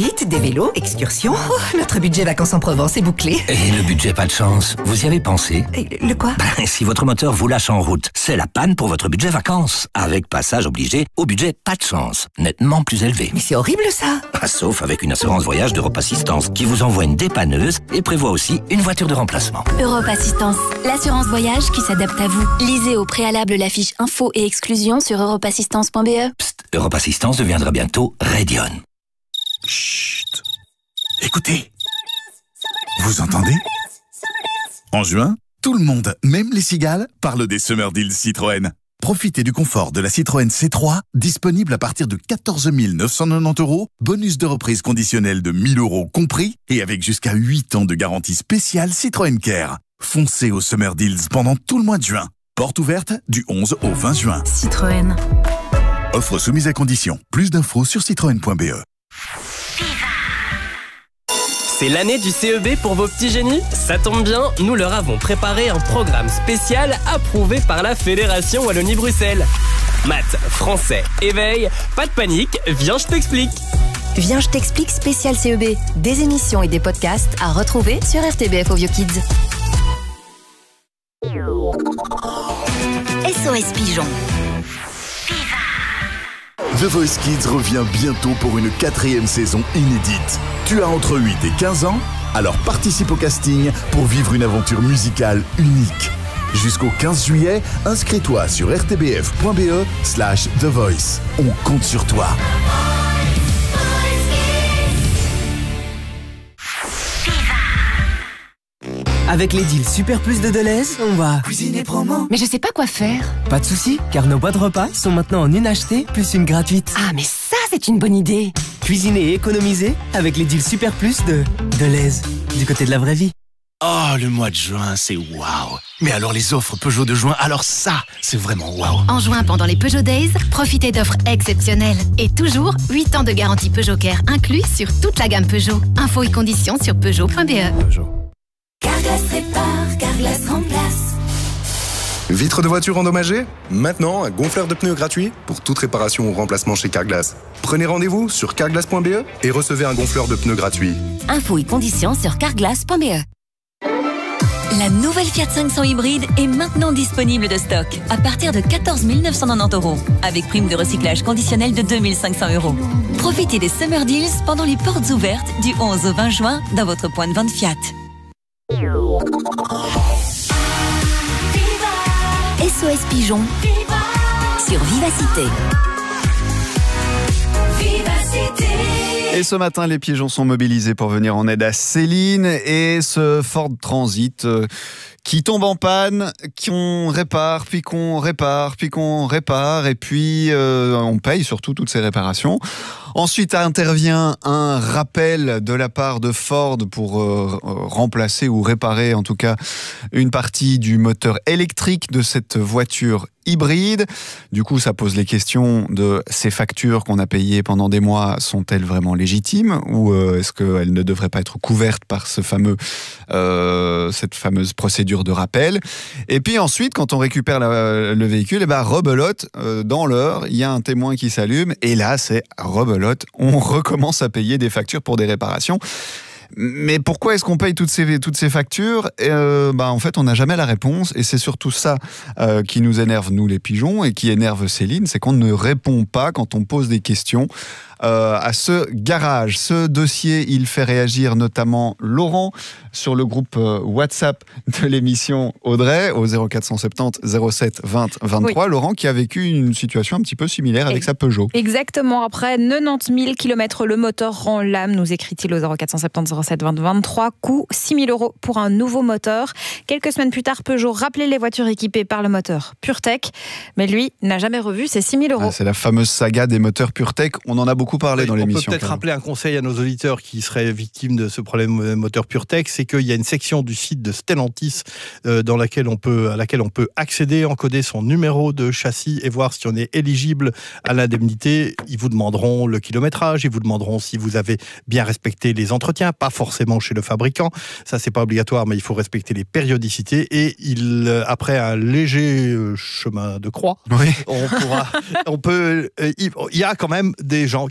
gîtes, des vélos, excursions. Oh, notre budget vacances en Provence est bouclé. Et le budget pas de chance, vous y avez pensé? Le quoi? Si votre moteur vous lâche en route, c'est la panne pour votre budget vacances. Avec passage obligé au budget pas de chance, nettement plus élevé. Mais c'est horrible ça. Sauf avec une assurance voyage d'Europe Assistance qui vous envoie une dépanneuse et prévoit aussi une voiture de remplacement. Europe Assistance, l'assurance voyage qui s'adapte à vous. Lisez au préalable la fiche info et exclusion sur europeassistance.be. Psst, Europe Assistance deviendra bientôt Radion. Chut. Écoutez. Vous entendez? En juin, tout le monde, même les cigales, parle des Summer Deals Citroën. Profitez du confort de la Citroën C3, disponible à partir de 14 990 €, bonus de reprise conditionnel de 1 000 € compris, et avec jusqu'à 8 ans de garantie spéciale Citroën Care. Foncez aux Summer Deals pendant tout le mois de juin. Porte ouverte du 11 au 20 juin. Citroën. Offre soumise à conditions. Plus d'infos sur citroën.be. C'est l'année du CEB pour vos petits génies? Ça tombe bien, nous leur avons préparé un programme spécial approuvé par la Fédération Wallonie-Bruxelles. Maths, français, éveil, pas de panique, viens je t'explique. Viens, je t'explique spécial CEB. Des émissions et des podcasts à retrouver sur RTBF Audio Kids. SOS Pigeon. The Voice Kids revient bientôt pour une 4e saison inédite. Tu as entre 8 et 15 ans? Alors participe au casting pour vivre une aventure musicale unique. Jusqu'au 15 juillet, inscris-toi sur rtbf.be/The Voice. On compte sur toi. Avec les deals Super Plus de Deleuze, on va Cuisiner promo. Mais je sais pas quoi faire. Pas de soucis, car nos boîtes repas sont maintenant en une achetée plus une gratuite. Ah, mais ça, c'est une bonne idée. Cuisiner et économiser avec les deals Super Plus de Deleuze, du côté de la vraie vie. Oh, le mois de juin, c'est waouh. Mais alors les offres Peugeot de juin, alors ça, c'est vraiment waouh. En juin, pendant les Peugeot Days, profitez d'offres exceptionnelles. Et toujours, 8 ans de garantie Peugeot Care inclus sur toute la gamme Peugeot. Infos et conditions sur Peugeot.be. Carglass répare, Carglass remplace. Vitres de voiture endommagées? Maintenant, un gonfleur de pneus gratuit pour toute réparation ou remplacement chez Carglass. Prenez rendez-vous sur carglass.be et recevez un gonfleur de pneus gratuit. Infos et conditions sur carglass.be. La nouvelle Fiat 500 hybride est maintenant disponible de stock à partir de 14 990 €, avec prime de recyclage conditionnelle de 2 500 €. Profitez des Summer Deals pendant les portes ouvertes du 11 au 20 juin dans votre point de vente Fiat. SOS Pigeon sur Vivacité. Et ce matin, les pigeons sont mobilisés pour venir en aide à Céline et ce Ford Transit qui tombe en panne, qu'on répare, puis qu'on répare, puis qu'on répare, et puis on paye surtout toutes ces réparations. Ensuite intervient un rappel de la part de Ford pour remplacer ou réparer en tout cas une partie du moteur électrique de cette voiture hybride. Du coup, ça pose les questions de ces factures qu'on a payées pendant des mois, sont-elles vraiment légitimes ou est-ce qu'elles ne devraient pas être couvertes par cette fameuse procédure de rappel? Et puis ensuite, quand on récupère le véhicule, rebelote, dans l'heure, il y a un témoin qui s'allume et là, c'est rebelote, on recommence à payer des factures pour des réparations. Mais pourquoi est-ce qu'on paye toutes ces factures? En fait, on n'a jamais la réponse et c'est surtout ça qui nous énerve, nous les pigeons, et qui énerve Céline, c'est qu'on ne répond pas quand on pose des questions à ce garage. Ce dossier, il fait réagir notamment Laurent sur le groupe WhatsApp de l'émission Audrey au 0470 07 20 23. Oui. Laurent qui a vécu une situation un petit peu similaire avec sa Peugeot. Exactement. Après 90 000 km, le moteur rend l'âme, nous écrit-il au 0470 07 20 23. Coût 6 000 € pour un nouveau moteur. Quelques semaines plus tard, Peugeot rappelait les voitures équipées par le moteur PureTech. Mais lui n'a jamais revu ces 6 000 €. C'est la fameuse saga des moteurs PureTech. On en a beaucoup parlé dans l'émission. On peut peut-être rappeler un conseil à nos auditeurs qui seraient victimes de ce problème moteur PureTech, c'est qu'il y a une section du site de Stellantis à laquelle on peut accéder, encoder son numéro de châssis et voir si on est éligible à l'indemnité. Ils vous demanderont le kilométrage, ils vous demanderont si vous avez bien respecté les entretiens, pas forcément chez le fabricant, ça c'est pas obligatoire, mais il faut respecter les périodicités et après un léger chemin de croix, oui. il y a quand même des gens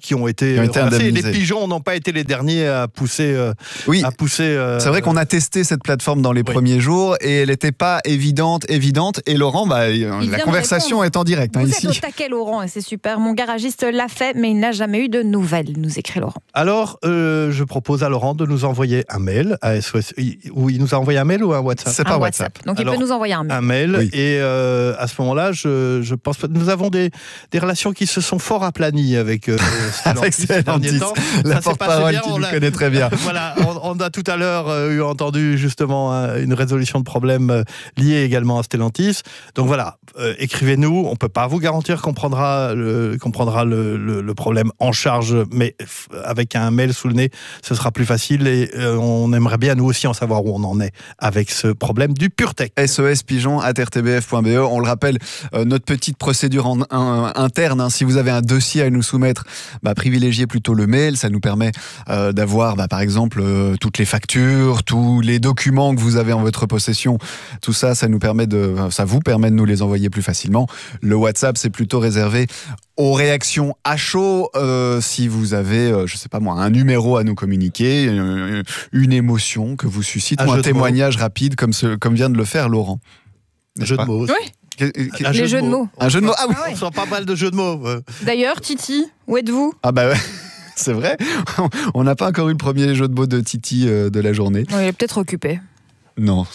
qui ont été remplacés. Les pigeons n'ont pas été les derniers à pousser. C'est vrai qu'on a testé cette plateforme dans les premiers jours et elle n'était pas évidente. Et Laurent, la conversation est en direct. Vous ici. êtes au taquet, Laurent, et c'est super. Mon garagiste l'a fait, mais il n'a jamais eu de nouvelles, nous écrit Laurent. Alors, je propose à Laurent de nous envoyer un mail à SOS. Ou il nous a envoyé un mail ou un WhatsApp? C'est pas WhatsApp. Donc il peut nous envoyer un mail. Un mail. Et à ce moment-là, je pense que nous avons des relations qui se sont fort aplanies avec Stellantis, la porte-parole qui nous connaît très bien. Voilà, on a tout à l'heure entendu justement une résolution de problème liée également à Stellantis. Donc voilà, écrivez-nous. On peut pas vous garantir qu'on prendra le problème en charge, mais avec un mail sous le nez, ce sera plus facile. Et on aimerait bien nous aussi en savoir où on en est avec ce problème du PureTech. SOS@rtbf.be. On le rappelle, notre petite procédure interne. Si vous avez un dossier à nous soumettre, privilégiez plutôt le mail. Ça nous permet d'avoir, par exemple, toutes les factures, tous les documents que vous avez en votre possession. Tout ça, ça vous permet de nous les envoyer plus facilement. Le WhatsApp, c'est plutôt réservé aux réactions à chaud. Si vous avez, un numéro à nous communiquer, une émotion que vous suscite, ou un témoignage rapide comme vient de le faire Laurent. Un jeu de mots. Oui. Les jeux de mots. Un jeu de mots. Ah oui. On sent pas mal de jeux de mots. D'ailleurs, Titi, où êtes-vous? Ouais. C'est vrai. On n'a pas encore eu le premier jeu de mots de Titi de la journée. Il est peut-être occupé. Non,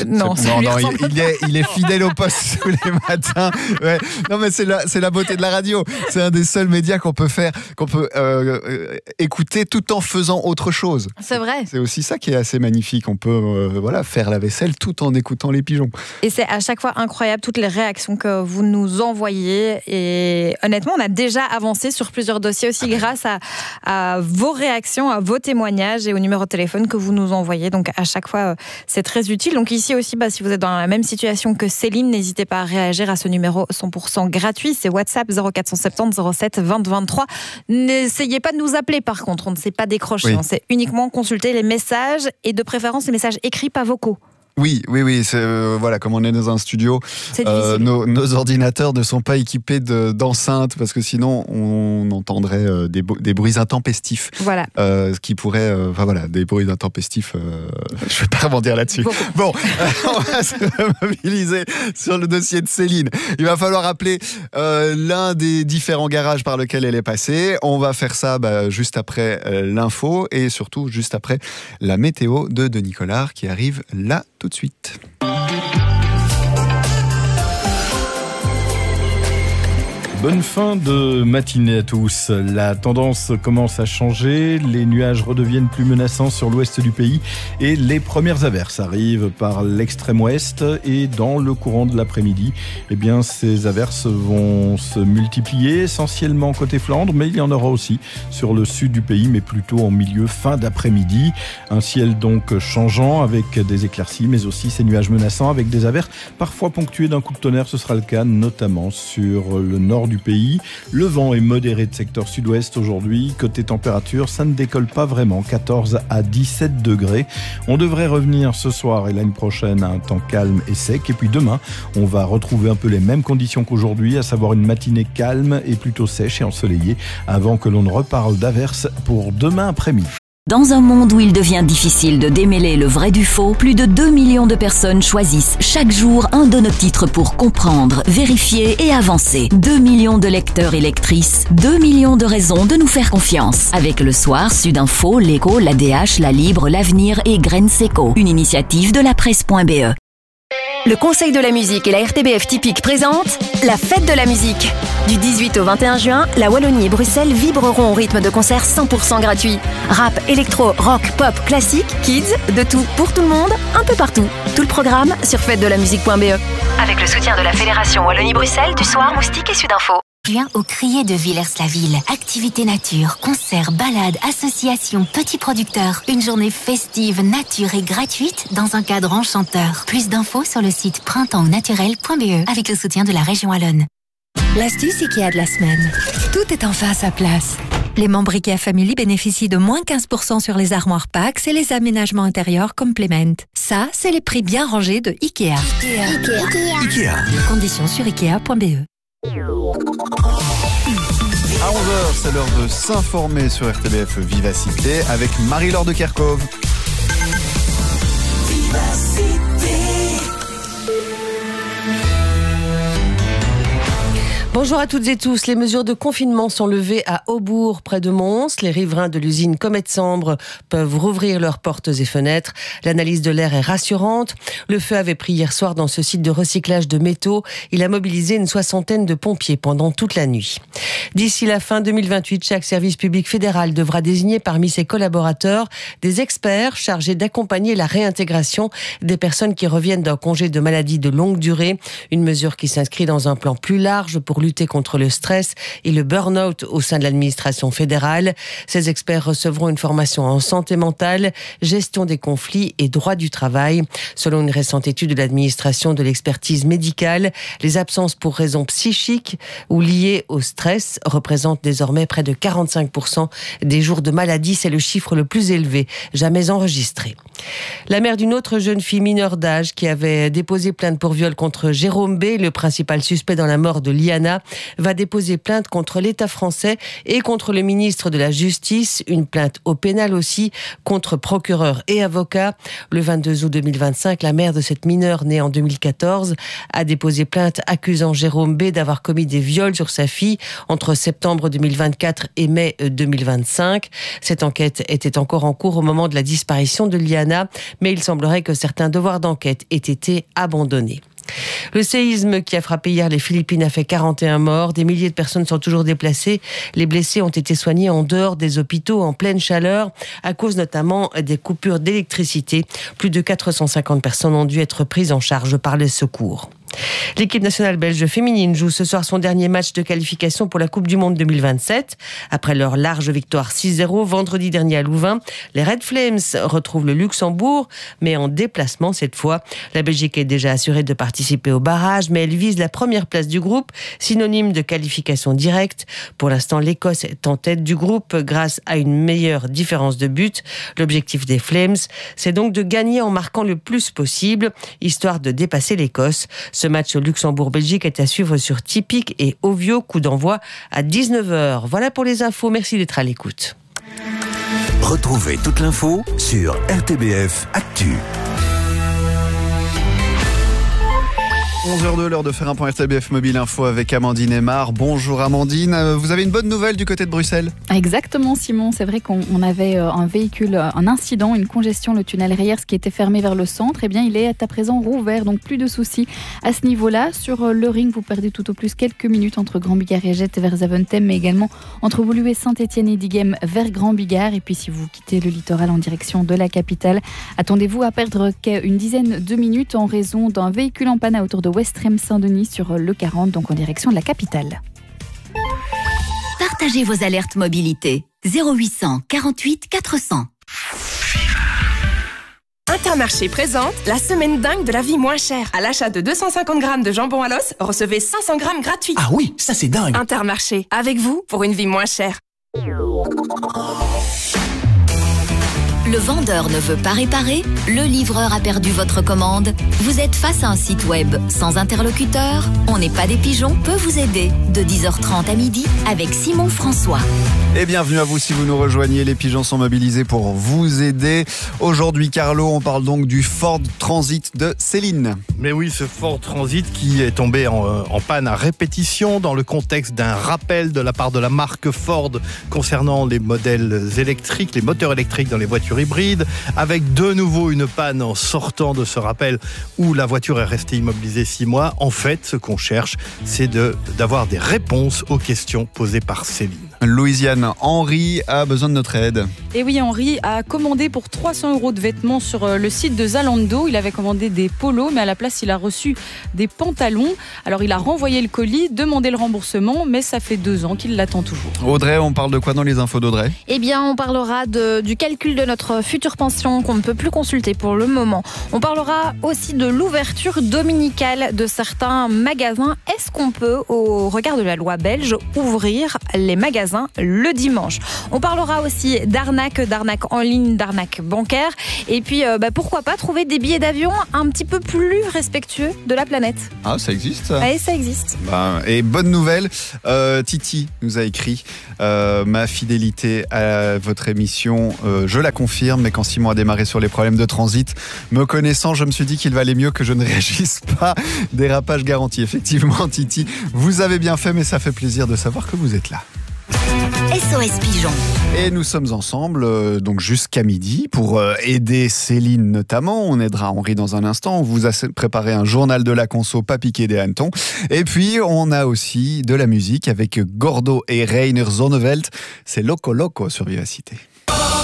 il est fidèle au poste tous les matins. Ouais. Non, mais c'est la beauté de la radio. C'est un des seuls médias qu'on peut écouter tout en faisant autre chose. C'est vrai. C'est aussi ça qui est assez magnifique. On peut faire la vaisselle tout en écoutant les pigeons. Et c'est à chaque fois incroyable toutes les réactions que vous nous envoyez. Et honnêtement, on a déjà avancé sur plusieurs dossiers aussi grâce à vos réactions, à vos témoignages et au numéro de téléphone que vous nous envoyez. Donc à chaque fois, c'est très utile. Donc ici aussi, si vous êtes dans la même situation que Céline, n'hésitez pas à réagir à ce numéro 100% gratuit. C'est WhatsApp 0470 07 20 23. N'essayez pas de nous appeler par contre, on ne sait pas décrocher. Oui. C'est uniquement consulter les messages et de préférence les messages écrits, pas vocaux. Oui, comme on est dans un studio, nos ordinateurs ne sont pas équipés d'enceintes parce que sinon on entendrait des bruits intempestifs. Voilà. Ce qui pourrait, des bruits intempestifs. Je vais pas rebondir là-dessus. Bon, on va se mobiliser sur le dossier de Céline. Il va falloir appeler l'un des différents garages par lesquels elle est passée. On va faire ça juste après l'info et surtout juste après la météo de Denis Collard qui arrive là tout de suite. Bonne fin de matinée à tous. La tendance commence à changer, les nuages redeviennent plus menaçants sur l'ouest du pays et les premières averses arrivent par l'extrême ouest et dans le courant de l'après-midi. Ces averses vont se multiplier essentiellement côté Flandre, mais il y en aura aussi sur le sud du pays, mais plutôt en fin d'après-midi. Un ciel donc changeant avec des éclaircies, mais aussi ces nuages menaçants avec des averses parfois ponctuées d'un coup de tonnerre. Ce sera le cas notamment sur le nord du pays. Le vent est modéré de secteur sud-ouest aujourd'hui. Côté température, ça ne décolle pas vraiment. 14 à 17 degrés. On devrait revenir ce soir et l'année prochaine à un temps calme et sec. Et puis demain, on va retrouver un peu les mêmes conditions qu'aujourd'hui, à savoir une matinée calme et plutôt sèche et ensoleillée, avant que l'on ne reparle d'averses pour demain après-midi. Dans un monde où il devient difficile de démêler le vrai du faux, plus de 2 millions de personnes choisissent chaque jour un de nos titres pour comprendre, vérifier et avancer. 2 millions de lecteurs et lectrices, 2 millions de raisons de nous faire confiance. Avec Le Soir, Sudinfo, L'Écho, l'ADH, La Libre, L'Avenir et Graines Seco. Une initiative de la presse.be. Le Conseil de la musique et la RTBF Typique présentent la fête de la musique. Du 18 au 21 juin, la Wallonie et Bruxelles vibreront au rythme de concerts 100% gratuits. Rap, électro, rock, pop, classique, kids, de tout pour tout le monde, un peu partout. Tout le programme sur fêtedelamusique.be. Avec le soutien de la Fédération Wallonie-Bruxelles, du Soir, Moustique et Sudinfo. Juin au Crier de Villers-la-Ville. Activités nature, concerts, balades, associations, petits producteurs. Une journée festive, nature et gratuite dans un cadre enchanteur. Plus d'infos sur le site printemps-naturel.be avec le soutien de la région Wallonne. L'astuce IKEA de la semaine. Tout est enfin à sa place. Les membres IKEA Family bénéficient de moins 15% sur les armoires Pax et les aménagements intérieurs Complement. Ça, c'est les prix bien rangés de IKEA. IKEA. Conditions sur IKEA.be. À 11h, c'est l'heure de s'informer sur RTBF Vivacité avec Marie-Laure de Kerkhove. Bonjour à toutes et tous. Les mesures de confinement sont levées à Aubourg, près de Mons. Les riverains de l'usine Comet Sambre peuvent rouvrir leurs portes et fenêtres. L'analyse de l'air est rassurante. Le feu avait pris hier soir dans ce site de recyclage de métaux. Il a mobilisé une 60aine de pompiers pendant toute la nuit. D'ici la fin 2028, chaque service public fédéral devra désigner parmi ses collaborateurs des experts chargés d'accompagner la réintégration des personnes qui reviennent d'un congé de maladie de longue durée. Une mesure qui s'inscrit dans un plan plus large pour lutter contre le stress et le burn-out au sein de l'administration fédérale. Ces experts recevront une formation en santé mentale, gestion des conflits et droit du travail. Selon une récente étude de l'administration de l'expertise médicale, les absences pour raisons psychiques ou liées au stress représentent désormais près de 45% des jours de maladie. C'est le chiffre le plus élevé jamais enregistré. La mère d'une autre jeune fille mineure d'âge qui avait déposé plainte pour viol contre Jérôme B., le principal suspect dans la mort de Liana, va déposer plainte contre l'État français et contre le ministre de la Justice. Une plainte au pénal aussi contre procureur et avocat. Le 22 août 2025, la mère de cette mineure née en 2014 a déposé plainte accusant Jérôme B. d'avoir commis des viols sur sa fille entre septembre 2024 et mai 2025. Cette enquête était encore en cours au moment de la disparition de Liana, mais il semblerait que certains devoirs d'enquête aient été abandonnés. Le séisme qui a frappé hier les Philippines a fait 41 morts. Des milliers de personnes sont toujours déplacées. Les blessés ont été soignés en dehors des hôpitaux en pleine chaleur à cause notamment des coupures d'électricité. Plus de 450 personnes ont dû être prises en charge par les secours. L'équipe nationale belge féminine joue ce soir son dernier match de qualification pour la Coupe du Monde 2027. Après leur large victoire 6-0 vendredi dernier à Louvain, les Red Flames retrouvent le Luxembourg, mais en déplacement cette fois. La Belgique est déjà assurée de participer au barrage, mais elle vise la première place du groupe, synonyme de qualification directe. Pour l'instant, l'Écosse est en tête du groupe grâce à une meilleure différence de but. L'objectif des Flames, c'est donc de gagner en marquant le plus possible, histoire de dépasser l'Écosse. Ce match Luxembourg-Belgique est à suivre sur Tipic et Ovio, coup d'envoi à 19h. Voilà pour les infos, merci d'être à l'écoute. Retrouvez toute l'info sur RTBF Actu. 11h02, l'heure de faire un point RTBF Mobile Info avec Amandine Aymar. Bonjour Amandine, vous avez une bonne nouvelle du côté de Bruxelles ? Exactement Simon, c'est vrai qu'on avait un véhicule, un incident, une congestion, le tunnel Reyers qui était fermé vers le centre. Eh bien il est à présent rouvert, donc plus de soucis à ce niveau-là. Sur le ring, vous perdez tout au plus quelques minutes entre Grand-Bigard et Jette vers Zaventem, mais également entre Woluwe, Saint-Étienne et Diegem vers Grand-Bigard. Et puis si vous quittez le littoral en direction de la capitale, attendez-vous à perdre une dizaine de minutes en raison d'un véhicule en panne à hauteur de Westrem Saint-Denis sur le 40, donc en direction de la capitale. Partagez vos alertes mobilité. 0800 48 400. Intermarché présente la semaine dingue de la vie moins chère. À l'achat de 250 grammes de jambon à l'os, recevez 500 grammes gratuits. Ah oui, ça c'est dingue. Intermarché, avec vous pour une vie moins chère. Le vendeur ne veut pas réparer, le livreur a perdu votre commande. Vous êtes face à un site web sans interlocuteur. On n'est pas des pigeons peut vous aider de 10h30 à midi avec Simon François. Et bienvenue à vous si vous nous rejoignez. Les pigeons sont mobilisés pour vous aider. Aujourd'hui, Carlo, on parle donc du Ford Transit de Céline. Mais oui, ce Ford Transit qui est tombé en panne à répétition dans le contexte d'un rappel de la part de la marque Ford concernant les modèles électriques, les moteurs électriques dans les voitures hybrides, avec de nouveau une panne en sortant de ce rappel où la voiture est restée immobilisée 6 mois. En fait, ce qu'on cherche, c'est d'avoir des réponses aux questions posées par Céline. Louisiane, Henri a besoin de notre aide. Et oui, Henri a commandé pour 300 € de vêtements sur le site de Zalando. Il avait commandé des polos, mais à la place, il a reçu des pantalons. Alors, il a renvoyé le colis, demandé le remboursement, mais ça fait 2 ans qu'il l'attend toujours. Audrey, on parle de quoi dans les infos d'Audrey ? Eh bien, on parlera du calcul de notre future pension qu'on ne peut plus consulter pour le moment. On parlera aussi de l'ouverture dominicale de certains magasins. Est-ce qu'on peut, au regard de la loi belge, ouvrir les magasins magasins le dimanche. On parlera aussi d'arnaque en ligne, d'arnaque bancaire. Et puis, pourquoi pas trouver des billets d'avion un petit peu plus respectueux de la planète. Ah, ça existe Oui, ça existe. Et bonne nouvelle, Titi nous a écrit ma fidélité à votre émission, je la confirme, mais quand Simon a démarré sur les problèmes de transit, me connaissant, je me suis dit qu'il valait mieux que je ne réagisse pas. Dérapage garanti. Effectivement, Titi, vous avez bien fait, mais ça fait plaisir de savoir que vous êtes là. SOS Pigeon. Et nous sommes ensemble donc jusqu'à midi pour aider Céline notamment. On aidera Henri dans un instant. On vous a préparé un journal de la conso, pas piqué des hannetons. Et puis on a aussi de la musique avec Gordo et Rainer Zonneveld. C'est Loco Loco sur Vivacité.